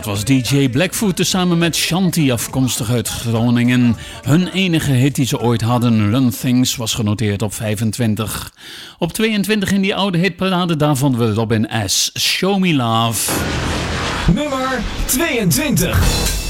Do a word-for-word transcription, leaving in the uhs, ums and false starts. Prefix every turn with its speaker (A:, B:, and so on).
A: Dat was D J Blackfoot tezamen met Shanti, afkomstig uit Groningen. Hun enige hit die ze ooit hadden, Run Things, was genoteerd op vijfentwintig. Op tweeëntwintig in die oude hitparade, daar vonden we Robin S. Show Me Love.
B: Nummer tweeëntwintig.